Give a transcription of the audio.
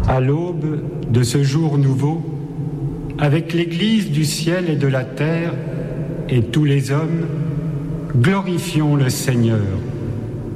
À l'aube de ce jour nouveau, avec l'Église du ciel et de la terre et tous les hommes, glorifions le Seigneur.